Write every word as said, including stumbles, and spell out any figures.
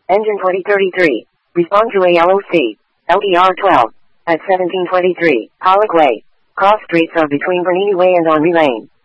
Engine twenty thirty-three. Respond to A L O C. L D R twelve. At seventeen twenty-three. Pollock Way. Cross streets are between Bernini Way and Henri Lane.